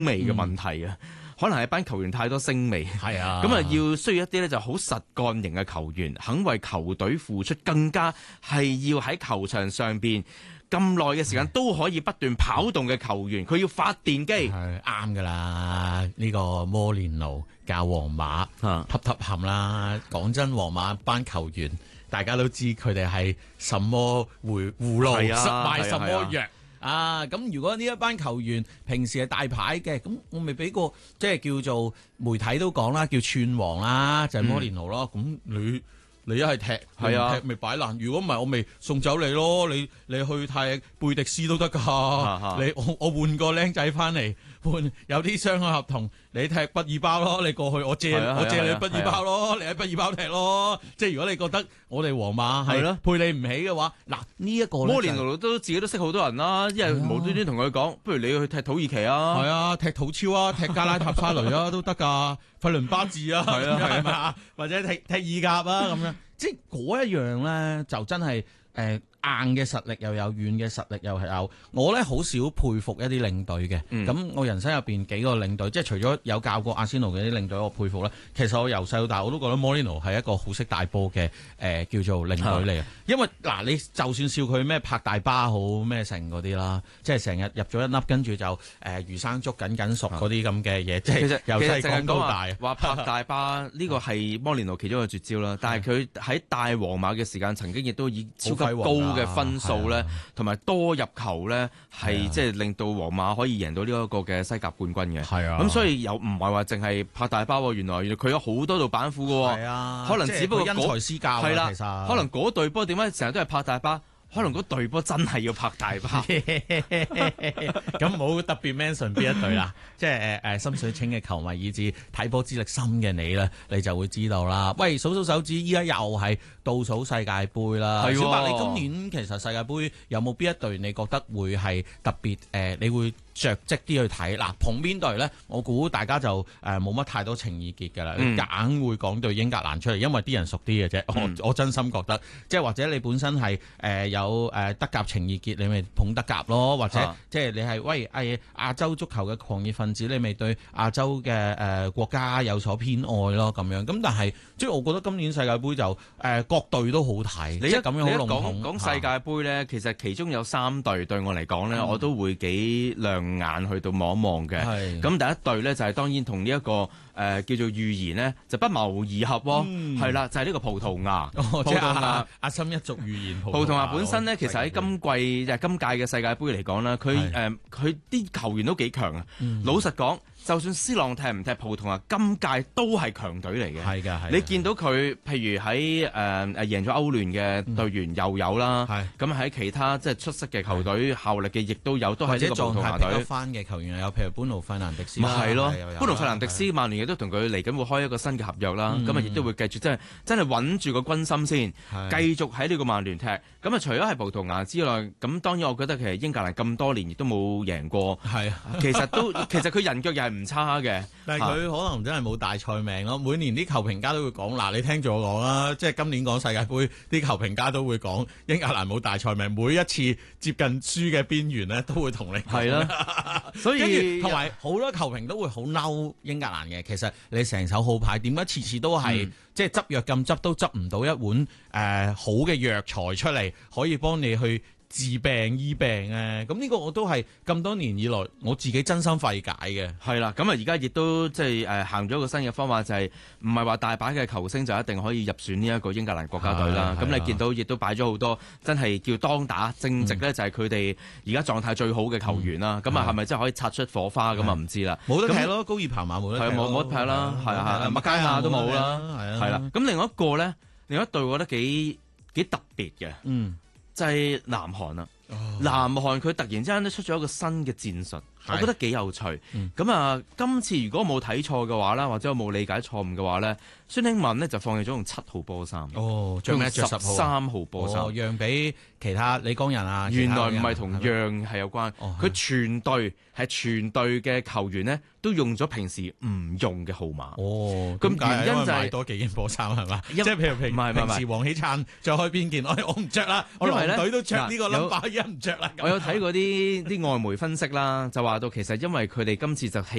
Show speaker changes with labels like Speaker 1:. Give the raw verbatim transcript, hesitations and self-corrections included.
Speaker 1: 味嘅問題啊。嗯可能係班球員太多星味，
Speaker 2: 係啊，
Speaker 1: 咁啊要需要一啲咧就好實幹型嘅球員，肯為球隊付出，更加係要喺球場上邊咁耐嘅時間都可以不斷跑動嘅球員，佢要發電機。
Speaker 2: 係啱㗎啦，呢、這個摩連奴教皇馬揼揼冚啦。講真，皇馬班球員大家都知佢哋係什麼回葫蘆，失賣什麼藥。啊，咁如果呢一班球員平時係大牌嘅，咁我咪俾個即係叫做媒體都講啦，叫串王啦，就係、是、摩連奴咯。咁、嗯、你你一係踢，係啊，踢咪擺爛。如果唔係，我咪送走你咯。你你去踢貝迪斯都得噶。你我我換個僆仔翻嚟，換有啲雙向合同，你踢畢爾包咯。你過去我借、啊、我借你畢爾包咯，啊、你喺畢爾包踢咯。即係如果你覺得我哋皇馬係配你唔起嘅話，嗱呢一個
Speaker 1: 摩連奴都自己都識好多人啦，因為無端端同佢講，不如你去踢土耳其啊，
Speaker 2: 係啊，踢土超啊，踢加拉塔沙雷啊都得噶，費倫巴治啊，係啊係嘛，或者踢踢意甲啊咁樣，即係嗰一樣咧就真係誒。呃硬嘅實力又有，軟嘅實力又係有。我咧好少佩服一啲領隊嘅，咁、嗯、我人生入邊幾個領隊，即係除咗有教過阿仙奴嘅啲領隊，我佩服咧。其實我由細到大我都覺得摩連奴係一個好識大波嘅誒叫做領隊嚟嘅。因為嗱，你就算笑佢咩拍大巴好咩成嗰啲啦，即係成日入咗一粒，跟住就誒、呃、魚生粥緊緊熟嗰啲咁嘅嘢，即係由細講到大。
Speaker 1: 話拍大巴呢個係摩連奴其中一個絕招啦，但係佢喺帶皇馬嘅時間，曾經亦都以超級高嘅分數咧，同埋、啊、多入球咧，係即係令到皇馬可以贏到呢一個嘅西甲冠軍嘅。係啊，咁所以又唔係話淨係拍大巴喎，原來佢有好多道板斧嘅。係啊，可能只不過因材施教係啦，其實可能嗰隊波點解成日都係拍大巴？可能嗰隊波真係要拍大巴，
Speaker 2: 咁冇特別 mention 邊一隊啦，即係誒誒心水清嘅球迷，以至睇波資歷深嘅你咧，你就會知道啦。喂，數數手指，依家又係倒數世界盃啦。係，小白，你今年其實世界盃有冇邊一隊你覺得會係特別誒、呃？你會着跡啲去睇嗱，捧邊隊咧？我估大家就誒冇乜太多情意結㗎啦，硬、嗯、會講對英格蘭出嚟，因為啲人熟啲嘅啫。我我真心覺得，即係或者你本身係誒、呃、有誒德甲情意結，你咪捧德甲咯；或者、啊、即係你係喂誒亞洲足球嘅狂熱分子，你咪對亞洲嘅誒、呃、國家有所偏愛咯咁樣。咁但係即係我覺得今年世界盃就誒、呃、各隊都好睇。你一咁樣好籠統
Speaker 1: 講世界盃咧，其實其中有三隊對我嚟講咧，我都會幾亮眼去到望一望嘅。咁第一隊咧就係、是、當然同呢一個誒、呃、叫做預言呢，就不謀而合喎。係、嗯、啦，就係、是、呢個葡萄牙。哦、葡萄牙
Speaker 2: 阿森一族預言葡萄牙。
Speaker 1: 葡萄牙本身呢，其實喺今季即係今屆嘅世界盃嚟講呢，佢誒佢啲球員都幾強啊。嗯、老實講。就算斯朗踢唔踢葡萄牙，今屆都係強隊嚟嘅。係㗎，係。你見到佢，譬如喺誒誒贏咗歐聯嘅隊員又有啦。係、嗯。咁喺其他即係出色嘅球隊效力嘅，亦都有，都係呢個葡萄牙隊。或者狀態比較翻嘅球員有，譬如班奴費蘭迪斯。咪係咯，班奴費蘭迪斯，曼聯亦都同佢嚟緊會開一個新嘅合約啦。咁啊，亦都會繼續即係真係穩住個軍心先，繼續喺呢個曼聯踢。咁啊，除咗係葡萄牙之外，咁當然我覺得其實英格蘭咁多年亦都冇贏過。係。其實都其實佢人腳又係唔差嘅，
Speaker 2: 但係佢可能真係冇大賽命咯。每年啲球評家都會講，嗱，你聽住我講啦，即係今年講世界盃，啲球評家都會講英格蘭冇大賽命，每一次接近輸嘅邊緣咧，都會同你講。係啦，所以同埋好多球評都會好嬲英格蘭嘅。其實你成手好牌，點解次次都係、嗯、即係執藥咁執都執唔到一碗誒、呃、好嘅藥材出嚟，可以幫你去治病醫病啊！咁呢個我都係咁多年以來我自己真心費解嘅。係啦，咁啊而家亦都即係誒行咗一個新嘅方法，就係唔係話大把嘅球星就一定可以入選呢一個英格蘭國家隊啦。咁你見到亦都擺咗好多真係叫當打正直咧，嗯、就係佢哋而家狀態最好嘅球員啦。咁啊係咪真係可以擦出火花咁啊？唔知啦。冇得踢咯，高爾彭馬冇得踢，冇冇得踢啦。係啊係，麥佳亞都冇啦。係啊，係啦。咁另外一個咧，另外一隊我覺得幾幾特別嘅。嗯。就係、是、南韓啦，哦、南韓佢突然之間都出咗一個新嘅戰術，我覺得幾有趣。咁、嗯、啊，今次如果我冇睇錯嘅話啦，或者我冇理解錯誤嘅話咧，孫興慜呢就放棄咗用七號波衫，哦，着咩着十三號波衫，哦，讓俾其他李江人啊。原來唔係同讓係有關，佢全隊係全隊嘅球員呢都用咗平時唔用嘅號碼。哦，咁原因就係、是、多幾件波衫係嘛？即係譬如平平時黃喜燦着開邊件，我我唔着啦，我狼隊都着呢個 number，而家唔着啦。我有睇過啲啲外媒分析啦，就話。
Speaker 1: 話到其實因為佢哋今次就起